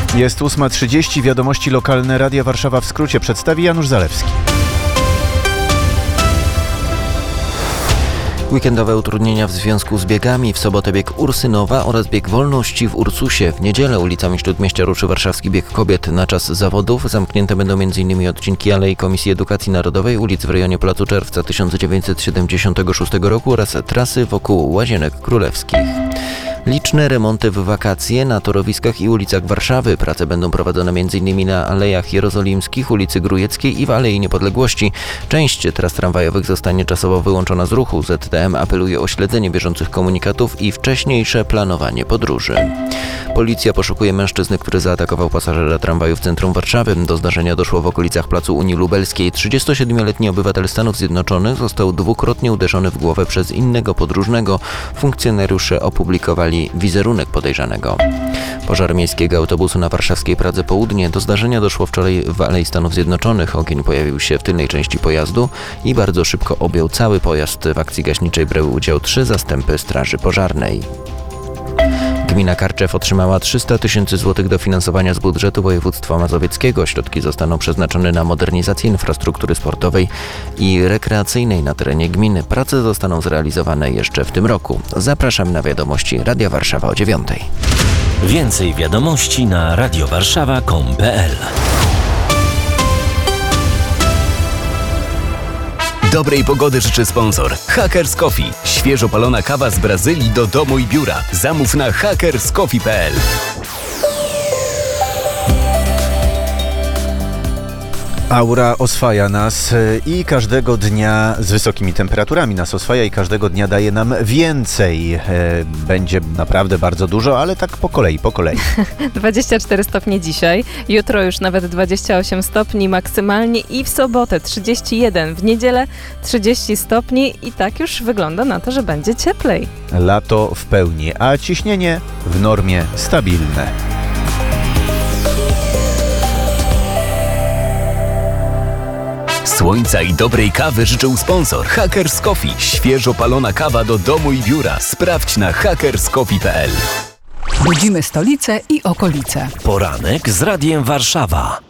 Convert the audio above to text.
Jest 8:30, wiadomości lokalne Radia Warszawa w skrócie przedstawi Janusz Zalewski. Weekendowe utrudnienia w związku z biegami. W sobotę bieg Ursynowa oraz bieg Wolności w Ursusie. W niedzielę ulicami Śródmieścia ruszy warszawski bieg kobiet na czas zawodów. Zamknięte będą m.in. odcinki Alei Komisji Edukacji Narodowej, ulic w rejonie Placu Czerwca 1976 roku oraz trasy wokół Łazienek Królewskich. Liczne remonty w wakacje na torowiskach i ulicach Warszawy. Prace będą prowadzone m.in. na Alejach Jerozolimskich, ulicy Grujeckiej i w Alei Niepodległości. Część tras tramwajowych zostanie czasowo wyłączona z ruchu. ZTM apeluje o śledzenie bieżących komunikatów i wcześniejsze planowanie podróży. Policja poszukuje mężczyzny, który zaatakował pasażera tramwaju w centrum Warszawy. Do zdarzenia doszło w okolicach placu Unii Lubelskiej. 37-letni obywatel Stanów Zjednoczonych został dwukrotnie uderzony w głowę przez innego podróżnego. Funkcjonariusze opublikowali wizerunek podejrzanego. Pożar miejskiego autobusu na warszawskiej Pradze Południe. Do zdarzenia doszło wczoraj w Alei Stanów Zjednoczonych. Ogień pojawił się w tylnej części pojazdu i bardzo szybko objął cały pojazd. W akcji gaśniczej brały udział 3 zastępy straży pożarnej. Gmina Karczew otrzymała 300 000 złotych dofinansowania z budżetu województwa mazowieckiego. Środki zostaną przeznaczone na modernizację infrastruktury sportowej i rekreacyjnej na terenie gminy. Prace zostaną zrealizowane jeszcze w tym roku. Zapraszam na wiadomości Radia Warszawa o 9:00. Więcej wiadomości na radiowarszawa.com.pl. Dobrej pogody życzy sponsor Hackers Coffee. Świeżo palona kawa z Brazylii do domu i biura. Zamów na hackerscoffee.pl. Aura oswaja nas i każdego dnia z wysokimi temperaturami nas oswaja i każdego dnia daje nam więcej. Będzie naprawdę bardzo dużo, ale tak po kolei. 24 stopnie dzisiaj, jutro już nawet 28 stopni maksymalnie i w sobotę 31, w niedzielę 30 stopni i tak już wygląda na to, że będzie cieplej. Lato w pełni, a ciśnienie w normie stabilne. Słońca i dobrej kawy życzył sponsor Hackers Coffee. Świeżo palona kawa do domu i biura. Sprawdź na hackerscoffee.pl. Budzimy stolicę i okolice. Poranek z Radiem Warszawa.